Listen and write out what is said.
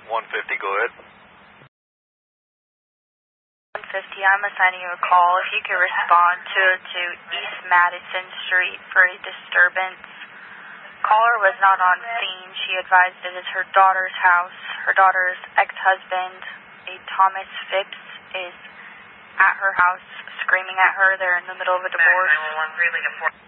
150, go ahead. 150, I'm assigning you a call. If you could respond to East Madison Street for a disturbance. Caller was not on scene. She advised it is her daughter's house. Her daughter's ex-husband, a Thomas Phipps, is at her house screaming at her. They're in the middle of a divorce. 911, 3 League of 4.